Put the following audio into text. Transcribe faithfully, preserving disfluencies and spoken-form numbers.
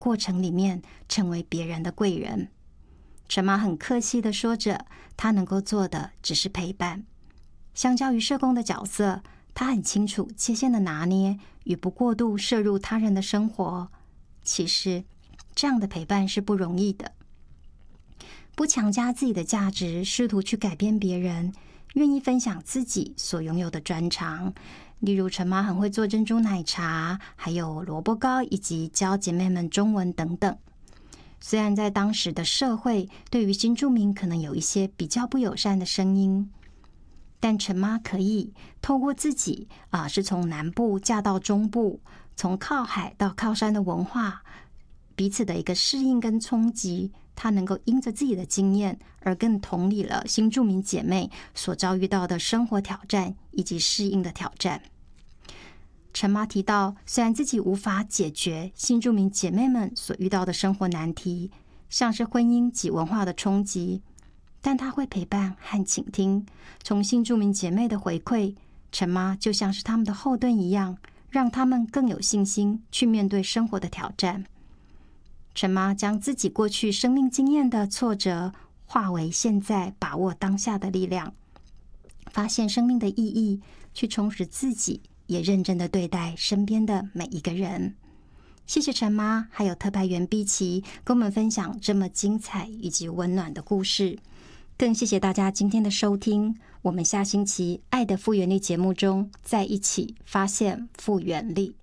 过程里面成为别人的贵人。陈妈很客气地说着，她能够做的只是陪伴。相较于社工的角色，她很清楚界限的拿捏与不过度摄入他人的生活。其实这样的陪伴是不容易的。不强加自己的价值，试图去改变别人，愿意分享自己所拥有的专长。例如陈妈很会做珍珠奶茶，还有萝卜糕，以及教姐妹们中文等等。虽然在当时的社会对于新住民可能有一些比较不友善的声音，但陈妈可以透过自己啊、呃，是从南部嫁到中部，从靠海到靠山的文化彼此的一个适应跟冲击，她能够因着自己的经验而更同理了新住民姐妹所遭遇到的生活挑战以及适应的挑战。陈妈提到，虽然自己无法解决新住民姐妹们所遇到的生活难题，像是婚姻及文化的冲击，但她会陪伴和倾听。从新住民姐妹的回馈，陈妈就像是他们的后盾一样，让他们更有信心去面对生活的挑战。陈妈将自己过去生命经验的挫折化为现在把握当下的力量，发现生命的意义，去充实自己，也认真的对待身边的每一个人。谢谢陈妈还有特派员碧琪跟我们分享这么精彩以及温暖的故事，更谢谢大家今天的收听。我们下星期爱的复原力节目中再一起发现复原力。